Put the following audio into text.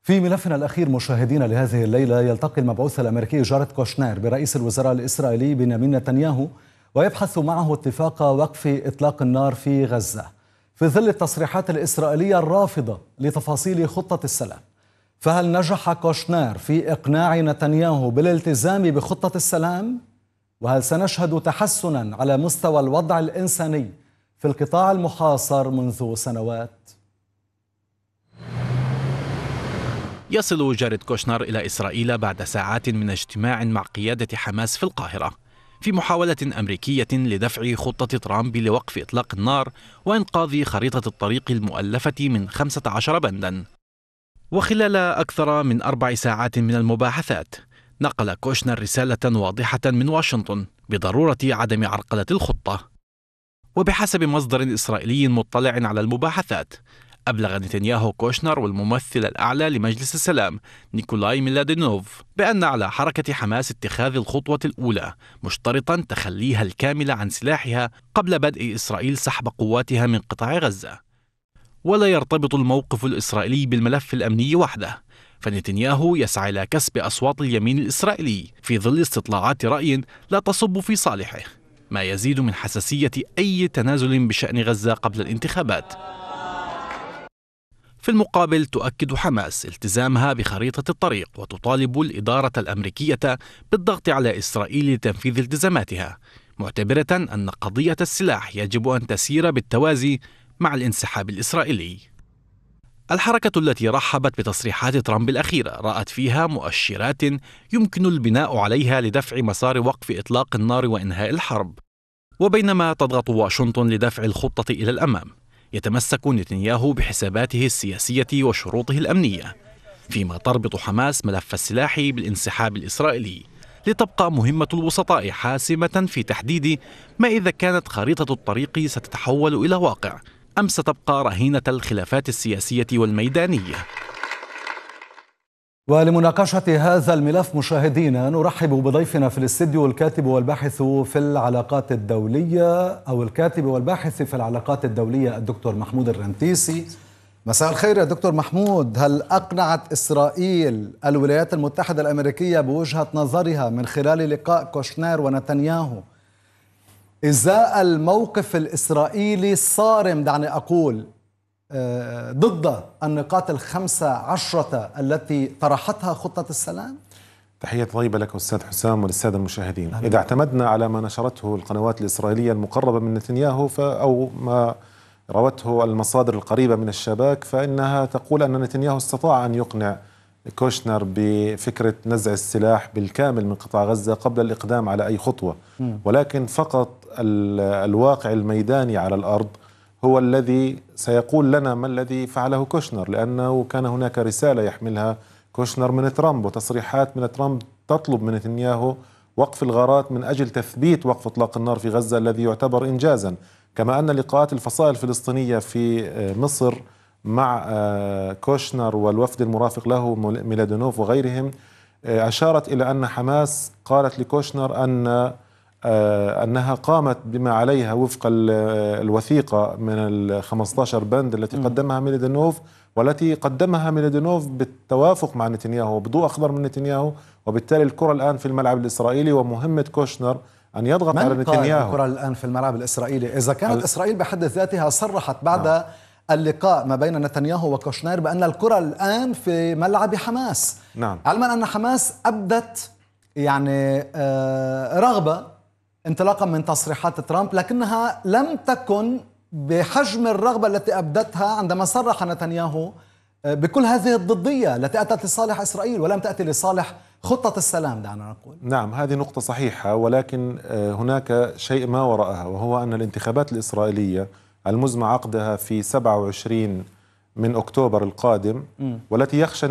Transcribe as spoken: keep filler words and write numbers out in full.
في ملفنا الأخير مشاهدينا لهذه الليلة، يلتقي المبعوث الأمريكي جاريد كوشنير برئيس الوزراء الإسرائيلي بنيامين نتنياهو ويبحث معه اتفاق وقف إطلاق النار في غزة في ظل التصريحات الإسرائيلية الرافضة لتفاصيل خطة السلام. فهل نجح كوشنير في إقناع نتنياهو بالالتزام بخطة السلام؟ وهل سنشهد تحسنا على مستوى الوضع الإنساني في القطاع المحاصر منذ سنوات؟ يصل جاريد كوشنر إلى إسرائيل بعد ساعات من اجتماع مع قيادة حماس في القاهرة في محاولة أمريكية لدفع خطة ترامب لوقف إطلاق النار وإنقاذ خريطة الطريق المؤلفة من خمسة عشر بندا. وخلال أكثر من أربع ساعات من المباحثات نقل كوشنر رسالة واضحة من واشنطن بضرورة عدم عرقلة الخطة. وبحسب مصدر إسرائيلي مطلع على المباحثات، أبلغ نتنياهو كوشنر والممثل الأعلى لمجلس السلام نيكولاي ميلادينوف بأن على حركة حماس اتخاذ الخطوة الأولى، مشترطا تخليها الكامل عن سلاحها قبل بدء إسرائيل سحب قواتها من قطاع غزة. ولا يرتبط الموقف الإسرائيلي بالملف الأمني وحده، فنتنياهو يسعى إلى كسب أصوات اليمين الإسرائيلي في ظل استطلاعات رأي لا تصب في صالحه، ما يزيد من حساسية أي تنازل بشأن غزة قبل الانتخابات. في المقابل تؤكد حماس التزامها بخريطة الطريق وتطالب الإدارة الأمريكية بالضغط على إسرائيل لتنفيذ التزاماتها، معتبرة أن قضية السلاح يجب أن تسير بالتوازي مع الانسحاب الإسرائيلي. الحركة التي رحبت بتصريحات ترامب الأخيرة رأت فيها مؤشرات يمكن البناء عليها لدفع مسار وقف إطلاق النار وإنهاء الحرب. وبينما تضغط واشنطن لدفع الخطة إلى الأمام، يتمسك نتنياهو بحساباته السياسية وشروطه الأمنية، فيما تربط حماس ملف السلاح بالانسحاب الإسرائيلي، لتبقى مهمة الوسطاء حاسمة في تحديد ما إذا كانت خريطة الطريق ستتحول إلى واقع أم ستبقى رهينة الخلافات السياسية والميدانية. ولمناقشة هذا الملف مشاهدينا نرحب بضيفنا في الاستديو الكاتب والباحث في العلاقات الدولية أو الكاتب والباحث في العلاقات الدولية الدكتور محمود الرنتيسي. مساء الخير يا دكتور محمود. هل أقنعت إسرائيل الولايات المتحدة الأمريكية بوجهة نظرها من خلال لقاء كوشنير ونتنياهو إزاء الموقف الإسرائيلي الصارم، دعني أقول، ضد النقاط الخمسة عشرة التي طرحتها خطة السلام؟ تحية طيبة لك أستاذ حسام وللسادة المشاهدين. إذا اعتمدنا على ما نشرته القنوات الإسرائيلية المقربة من نتنياهو أو ما روته المصادر القريبة من الشباك، فإنها تقول أن نتنياهو استطاع أن يقنع كوشنر بفكرة نزع السلاح بالكامل من قطاع غزة قبل الإقدام على أي خطوة، ولكن فقط الواقع الميداني على الأرض هو الذي سيقول لنا ما الذي فعله كوشنر، لأنه كان هناك رسالة يحملها كوشنر من ترامب وتصريحات من ترامب تطلب من نتنياهو وقف الغارات من أجل تثبيت وقف إطلاق النار في غزة الذي يعتبر إنجازا. كما أن لقاءات الفصائل الفلسطينية في مصر مع كوشنر والوفد المرافق له ميلادينوف وغيرهم أشارت إلى أن حماس قالت لكوشنر أن أنها قامت بما عليها وفق الوثيقة من ال خمسة عشر بند التي قدمها ميلادينوف، والتي قدمها ميلادينوف بالتوافق مع نتنياهو وبضوء أخضر من نتنياهو، وبالتالي الكرة الآن في الملعب الإسرائيلي، ومهمة كوشنر أن يضغط على نتنياهو. الكرة الآن في الملعب الإسرائيلي إذا كانت ال... إسرائيل بحد ذاتها صرحت بعد نعم. اللقاء ما بين نتنياهو وكوشنير بأن الكرة الآن في ملعب حماس، نعم. علما أن حماس أبدت يعني آه رغبة انطلاقا من تصريحات ترامب، لكنها لم تكن بحجم الرغبة التي أبدتها عندما صرح نتنياهو بكل هذه الضدية التي أتت لصالح إسرائيل ولم تأتي لصالح خطة السلام، دعنا نقول. نعم، هذه نقطة صحيحة، ولكن هناك شيء ما وراءها، وهو أن الانتخابات الإسرائيلية المزمع عقدها في سبعة وعشرين من أكتوبر القادم، والتي يخشى